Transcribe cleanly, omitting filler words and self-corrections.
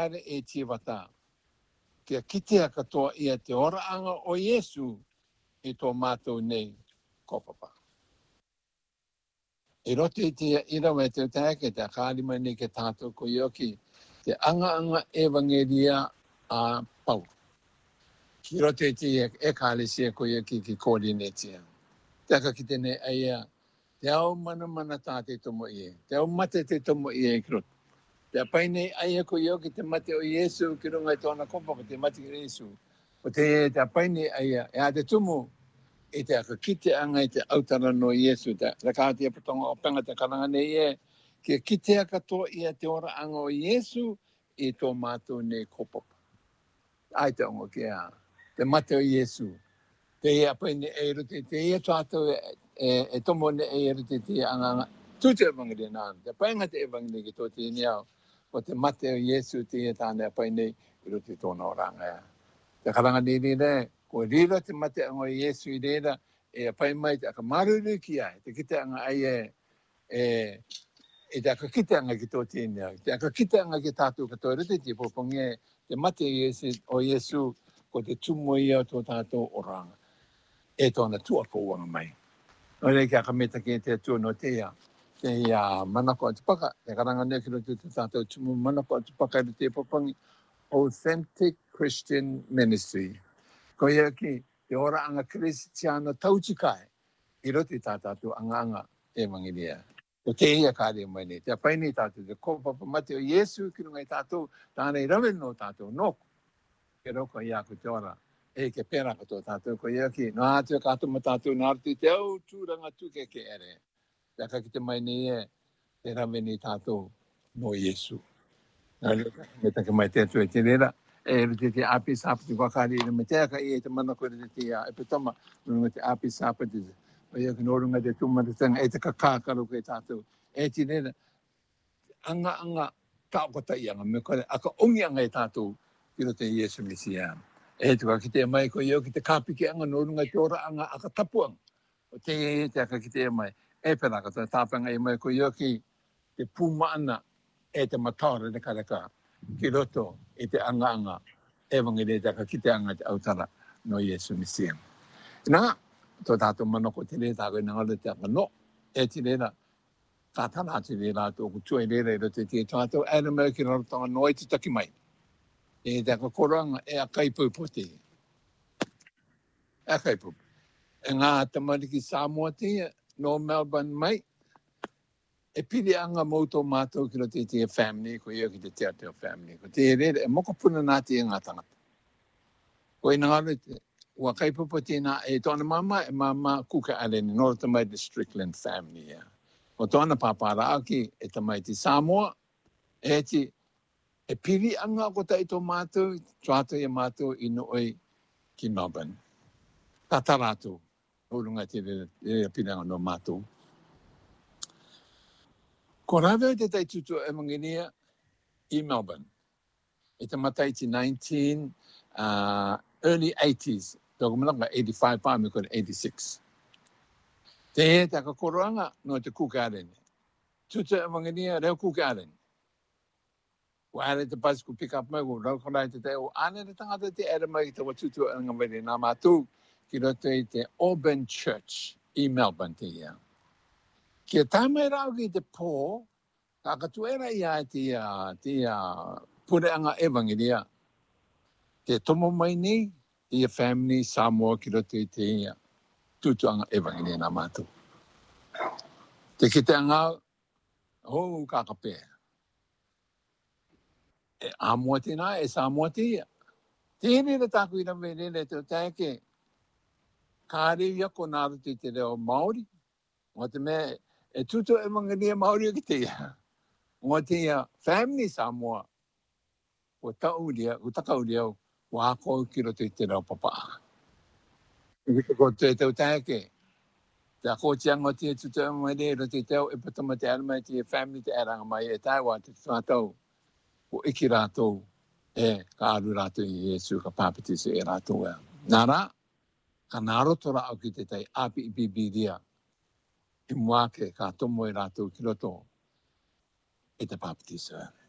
kāre e tīwata. Kia kitea katoa ia te oraanga o Iesu i tō mātou nei kopapa. I roto i tia irawa e te tāke te kārima nei ke tātou ko ioki te anga evangelia a Pau. Ki roto i tia e kālesia ko ioki ki kōri nei tia. Te aka ki te nei aia, te au mana tāte tomo i e. Te au mate te tomo i e ki roto. Te apai nei aia ko ioki te mate o Iesu ki runga i tōna kompapa te mate ki Iesu. O te apai nei aia, e a te tumu, e te aka kite anga i te autara no Iesu. Te rakātia patonga o penga te karanga nei e, kia kitea katoa ia te ora anga o Iesu i tō mātou nei kopapa. Ai te ongo kia, te mate o Iesu. Te ia pai nei e rute, te ia tātou e tomo nei e rute te anga. Tūte evangelia nāna, te painga te evangelia ki tō te niau, o te mate o Iesu te ia tāne pai nei i rute tōna oranga ia. Te karanga nei re, ko rira te mate anga o Iesu i reira, e pai mai te aka maruru ki ai, te kite anga ai e te aka kite anga ki tō te niau, te aka kite anga ki tātou katoa rute te poponge, te mate o Iesu, ko te tumo ia tō tātou oranga. E tōna tua ko wanga mai. O rei kia kameta ki te tua no te ia. Te ia manako atu paka, te karanga nei ki roto te tātou tumu manako atu paka i te popongi. Authentic Christian Ministry. Ko ia ki te ora anga Kristiana tautikai i roto i tātou anga evangelia. O te ia kāre mai nei. Te apai nei tātou te kopapa mate o Iesu ki runga i tātou, tāna i rawe no tātou noko. Ke roko ia ko te ora. E ke pera katoa tātou ko ia ki. Nā te kātou ma tātou nā ratu te au tūranga tuke ke ere. Te aka ki te mai nei e, te rawe nei tātou no Iesu. Me take mai te atu e te rera. E rute te api sāpati wakari e me te aka i e te manako e te ia. E petoma, runga te api sāpati. O ia ki norunga te tumaratanga e te kakākaro ke tātou. E te rera, anga tāokota i anga. Me kore, aka ongi anga e tātou ki rote Iesu Mesia. E tuka ki te mai ko iau ki te kāpiki anga norunga te ora anga aka tapuang. O te aka ki te mai. E pera katoa tāpanga i mai ko iau ki te pūmaana e te mataora ne kareka ki roto i te anga evangelia te aka ki te anga te autara no Iesu Mesia. Nā, tō tātou manoko te re tāko i ngare te aka no. E te rera, tātana te rera tō kutua i rera i roto te tātou āramau ki rarotonga noi te taki mai. E te aka koranga e a kaipupo te. E a kaipupo. E ngā tamariki Samoa te, no Melbourne mai, e piri anga mauto mātou ki rote te family, ko ia ki te Te family. Ko te rere, e mokopuna nā te ngā tangata. Ko i ngāre te, ua kaipupo te nā, e tōna mama, e mama Kuka Allen, nora tamai te Strickland family. Ko tōna pāpara aki, e tamai te Samoa, e te, e piri anga ko tai tō mātou, tuato i mātou i nooi ki Melbourne. Tataratu, urunga te rea piri anga no mātou. Ko rawe te tai tutu evangelia i Melbourne. E te matai ti early 80s, tōku malanga 85 pāme kore 86. Te e te kakoroanga no te Kukaren. Tutu evangelia reo Kukaren. Ko are te bicycle pick up mai ko raukarai te te o ane te tangata te ere mai te watutu anga were nā mātou ki roto i te Auburn Church i Melbourne te ia. Kia tāmai rau ki te pō, ka katuera ia te pure anga evangelia. Te tomo mai nei, ia family Samoa ki roto i te ia tutu anga evangelia nā mātou. Te kite anga, kakapea. E āmua tēnā, e Samoa te ia. Tēne re tāku i rawe rere te o tāke, kāre ia ko nāru te reo Māori. Ngā te mea, e tutu evangelia Māori o ki te ia. Ngā te ia family Samoa, o tauria, o takauria, o āko ki roto i te reo papa. I ko te o tāke, te ako tianga o te tutu evangelia roto i teo, e patama te arama te family te aranga mai, e tāua te tātou. O iki rātou e ka aru rātou i Iesu ka pāpitisu e rātou e. Nā rā, ka nārotora au ki te tai api i bibiria i muake ka tomo e rātou ki roto e te pāpitisu e.